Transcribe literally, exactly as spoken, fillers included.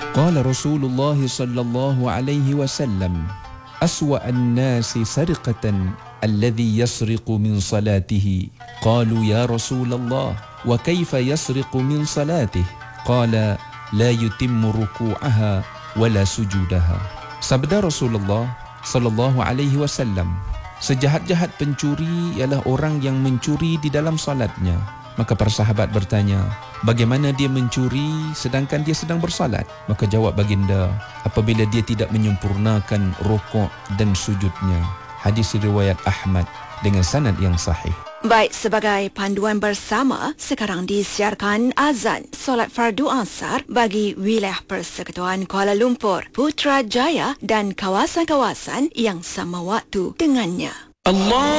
Qala Rasulullah sallallahu alaihi wasallam, aswa an-nasi sarqatan alladhi yasriqu min salatihi. Qalu ya Rasulullah, wa kaifa yasriqu min salatihi? Qala la yutimmu ruku'aha wala sujudaha. Sabda Rasulullah sallallahu alaihi wasallam, sejahat-jahat pencuri ialah orang yang mencuri di dalam salatnya. Maka para sahabat bertanya, bagaimana dia mencuri sedangkan dia sedang bersalat? Maka jawab baginda, apabila dia tidak menyempurnakan rukuk dan sujudnya. Hadis riwayat Ahmad dengan sanad yang sahih. Baik, sebagai panduan bersama, sekarang disiarkan azan solat fardu asar bagi wilayah Persekutuan Kuala Lumpur, Putrajaya dan kawasan-kawasan yang sama waktu dengannya. Allah